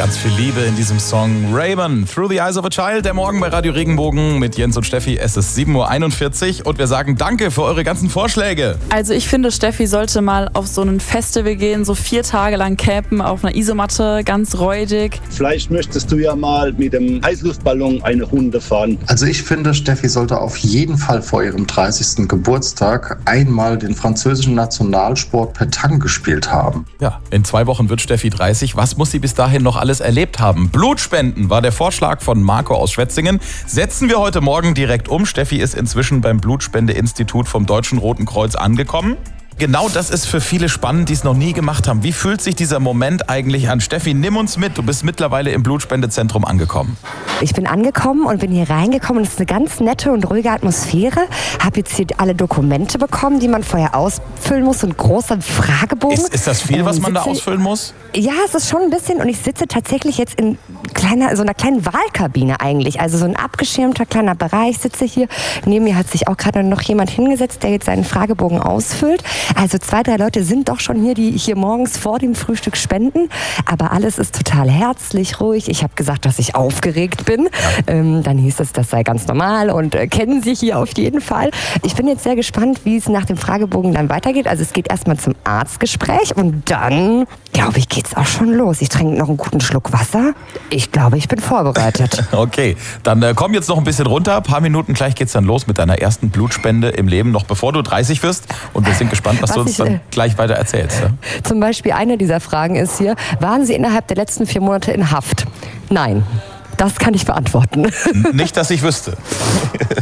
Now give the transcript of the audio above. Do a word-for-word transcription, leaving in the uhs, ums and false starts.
Ganz viel Liebe in diesem Song. Raven, Through the Eyes of a Child, der Morgen bei Radio Regenbogen mit Jens und Steffi. Es ist sieben Uhr einundvierzig und wir sagen danke für eure ganzen Vorschläge. Also ich finde, Steffi sollte mal auf so ein Festival gehen, so vier Tage lang campen auf einer Isomatte, ganz räudig. Vielleicht möchtest du ja mal mit dem Heißluftballon eine Runde fahren. Also ich finde, Steffi sollte auf jeden Fall vor ihrem dreißigsten Geburtstag einmal den französischen Nationalsport Pétanque gespielt haben. Ja, in zwei Wochen wird Steffi dreißig. Was muss sie bis dahin noch alles erlebt haben? Blutspenden war der Vorschlag von Marco aus Schwetzingen. Setzen wir heute Morgen direkt um. Steffi ist inzwischen beim Blutspendeinstitut vom Deutschen Roten Kreuz angekommen. Genau das ist für viele spannend, die es noch nie gemacht haben. Wie fühlt sich dieser Moment eigentlich an? Steffi, nimm uns mit. Du bist mittlerweile im Blutspendezentrum angekommen. Ich bin angekommen und bin hier reingekommen. Es ist eine ganz nette und ruhige Atmosphäre. Habe jetzt hier alle Dokumente bekommen, die man vorher ausfüllen muss. So ein großer Fragebogen. Ist, ist das viel, was man da ausfüllen muss? Ja, es ist schon ein bisschen. Und ich sitze tatsächlich jetzt in kleiner, so einer kleinen Wahlkabine eigentlich. Also so ein abgeschirmter kleiner Bereich sitze hier. Neben mir hat sich auch gerade noch jemand hingesetzt, der jetzt seinen Fragebogen ausfüllt. Also zwei, drei Leute sind doch schon hier, die hier morgens vor dem Frühstück spenden. Aber alles ist total herzlich, ruhig. Ich habe gesagt, dass ich aufgeregt bin. Ja. Ähm, dann hieß es, das sei ganz normal und äh, kennen Sie hier auf jeden Fall. Ich bin jetzt sehr gespannt, wie es nach dem Fragebogen dann weitergeht. Also es geht erstmal zum Arztgespräch und dann, glaube ich, geht es auch schon los. Ich trinke noch einen guten Schluck Wasser. Ich glaube, ich bin vorbereitet. Okay, dann äh, komm jetzt noch ein bisschen runter. Ein paar Minuten, gleich geht's dann los mit deiner ersten Blutspende im Leben, noch bevor du dreißig wirst. Und wir sind gespannt, was, was du uns ich, dann gleich weiter erzählst. Ja? Zum Beispiel eine dieser Fragen ist hier, waren Sie innerhalb der letzten vier Monate in Haft? Nein, das kann ich beantworten. Nicht, dass ich wüsste.